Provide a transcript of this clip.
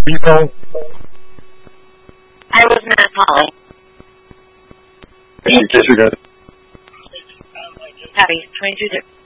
Vivo? I was not calling. In case you're going to... Copy. 22.